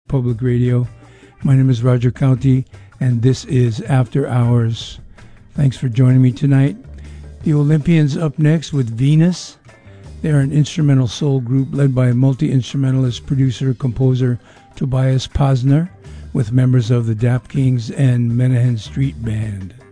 Public Radio. My name is Roger County, and this is After Hours. Thanks for joining me tonight. The Olympians up next with Venus. They are an instrumental soul group led by multi-instrumentalist, producer, composer Tobias Posner, with members of the Dap Kings and Menahan Street Band.